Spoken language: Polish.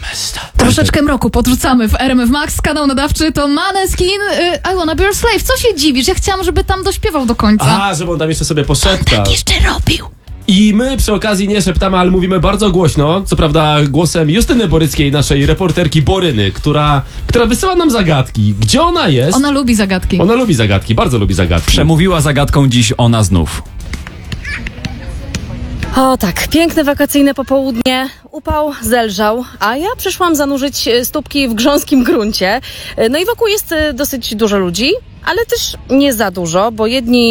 Troszeczkę mroku podrzucamy w RMF Max. Kanał nadawczy to Måneskin. I Wanna Be Your Slave. Co się dziwisz? Ja chciałam, żeby tam dośpiewał do końca. A, żeby on tam jeszcze sobie poszeptał. Tak jeszcze robił. I my przy okazji nie szeptamy, ale mówimy bardzo głośno, co prawda głosem Justyny Boryckiej, naszej reporterki Boryny, która wysyła nam zagadki. Gdzie ona jest? Ona lubi zagadki. Ona lubi zagadki, bardzo lubi zagadki. Przemówiła zagadką dziś ona znów. O tak, piękne wakacyjne popołudnie, upał zelżał, a ja przyszłam zanurzyć stópki w grząskim gruncie. No i wokół jest dosyć dużo ludzi, ale też nie za dużo, bo jedni